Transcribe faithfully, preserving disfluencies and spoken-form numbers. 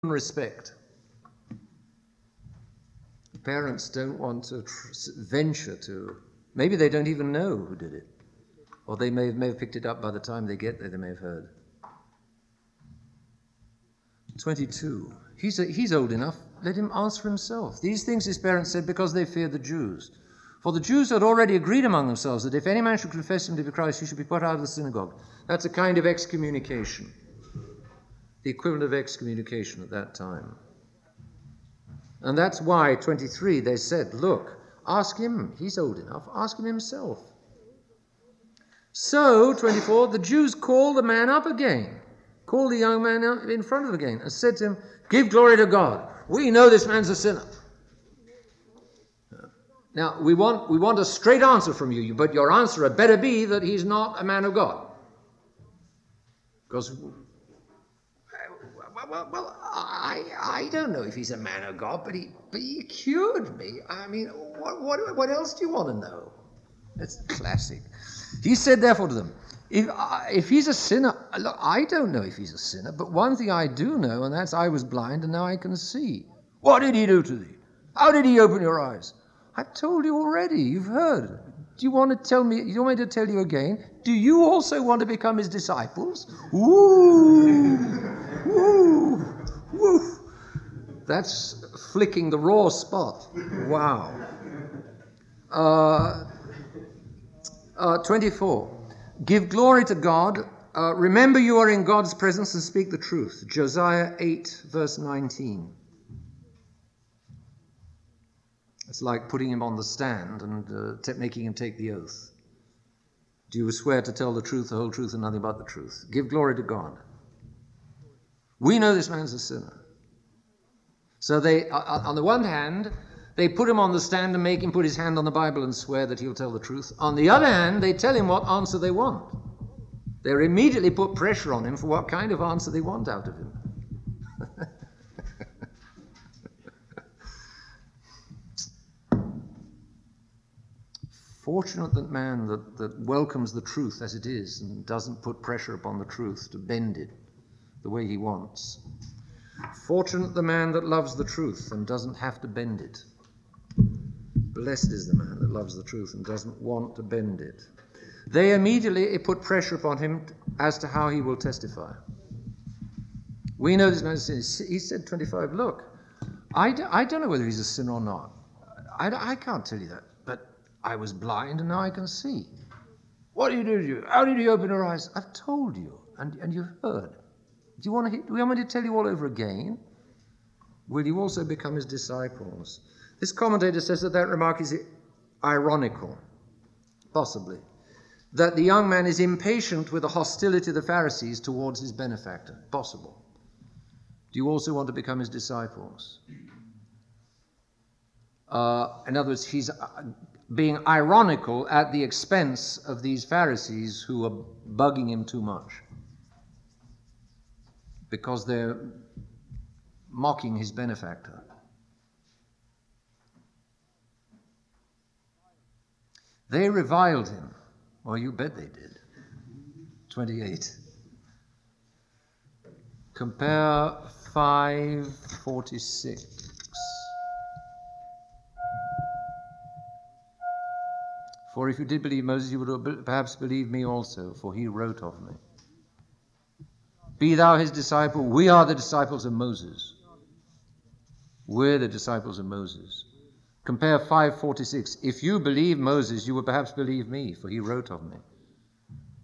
respect. Parents don't want to tr- venture to, maybe they don't even know who did it. Or they may have, may have picked it up by the time they get there, they may have heard. twenty-two. He's, a, he's old enough. Let him answer himself. These things his parents said because they feared the Jews. For the Jews had already agreed among themselves that if any man should confess him to be Christ, he should be put out of the synagogue. That's a kind of excommunication. The equivalent of excommunication at that time. And that's why, twenty-three, they said, look, ask him. He's old enough. Ask him himself. So, twenty-four, the Jews called the man up again. Called the young man up in front of them again and said to him, give glory to God. We know this man's a sinner. Now, we want, we want a straight answer from you, but your answer had better be that he's not a man of God. Because, well, well I, I don't know if he's a man of God, but he, but he cured me. I mean, what, what, what else do you want to know? That's classic. He said, therefore, to them, if, uh, if he's a sinner, look, I don't know if he's a sinner, but one thing I do know, and that's I was blind and now I can see. What did he do to thee? How did he open your eyes? I've told you already. You've heard. Do you want to tell me? You want me to tell you again? Do you also want to become his disciples? Ooh, woo, woo. That's flicking the raw spot. Wow. Uh, uh, twenty-four. Give glory to God. Uh, remember you are in God's presence and speak the truth. Josiah eight, verse nineteen. It's like putting him on the stand and uh, t- making him take the oath. Do you swear to tell the truth, the whole truth, and nothing but the truth? Give glory to God. We know this man's a sinner. So they, uh, on the one hand, they put him on the stand and make him put his hand on the Bible and swear that he'll tell the truth. On the other hand, they tell him what answer they want. They immediately put pressure on him for what kind of answer they want out of him. Fortunate that man that, that welcomes the truth as it is and doesn't put pressure upon the truth to bend it the way he wants. Fortunate the man that loves the truth and doesn't have to bend it. Blessed is the man that loves the truth and doesn't want to bend it. They immediately put pressure upon him as to how he will testify. We know this man is sinner. He said, twenty-five, look, I, d- I don't know whether he's a sinner or not. I, d- I can't tell you that. I was blind and now I can see. What did you do to you? How did you open your eyes? I've told you and, and you've heard. Do you want to, do you want me to tell you all over again? Will you also become his disciples? This commentator says that that remark is ironical, possibly, that the young man is impatient with the hostility of the Pharisees towards his benefactor. Possible. Do you also want to become his disciples? Uh, in other words, he's uh, being ironical at the expense of these Pharisees who are bugging him too much because they're mocking his benefactor. They reviled him. Well, you bet they did. twenty-eight. Compare five forty-six. For if you did believe Moses, you would perhaps believe me also, for he wrote of me. Be thou his disciple. We are the disciples of Moses. We're the disciples of Moses. Compare five forty-six. If you believe Moses, you would perhaps believe me, for he wrote of me.